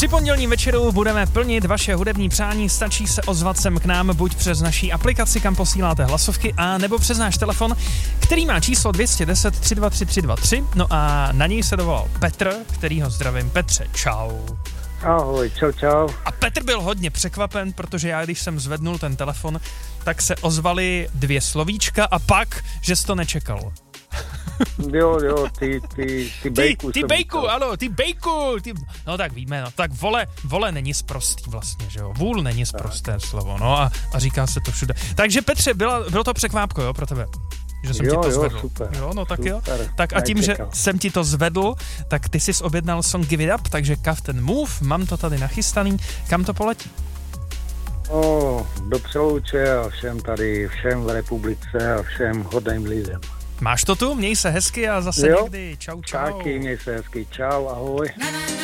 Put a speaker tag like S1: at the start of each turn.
S1: Při pondělním večeru budeme plnit vaše hudební přání, stačí se ozvat sem k nám buď přes naší aplikaci, kam posíláte hlasovky, a nebo přes náš telefon, který má číslo 210 323 323. No a na něj se dovolal Petr, kterýho zdravím. Petře, čau.
S2: Ahoj, čau.
S1: A Petr byl hodně překvapen, protože já, když jsem zvednul ten telefon, tak se ozvaly 2 slovíčka a pak, že jsi to nečekal.
S2: Jo, ty bejku.
S1: Ty bejku, ano, ty bejku. No tak víme, no, tak vole není sprostý vlastně, že jo. Vůl není sprosté slovo, no a říká se to všude. Takže Petře, bylo to překvápko, jo, pro tebe? Že jsem ti to zvedl.
S2: Super.
S1: Jo, no tak
S2: super,
S1: jo. Tak a tím, že jsem ti to zvedl, tak ty jsi objednal song Give It Up, takže Kaften Move, mám to tady nachystaný. Kam to poletí?
S2: Do Přelouče a všem v republice a všem hodným lidem.
S1: Máš to tu? Měj se hezky a zase někdy. Čau.
S2: Taky, měj se hezky. Čau, ahoj.